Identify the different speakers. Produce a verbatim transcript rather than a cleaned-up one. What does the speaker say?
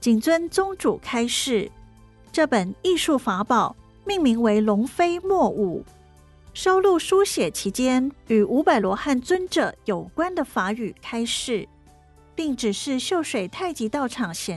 Speaker 1: 谨遵宗主开示。这本艺术法宝命名为龙飞墨舞，收录书写期间与五百罗汉尊者有关的法语开示，并指示秀水太极道场显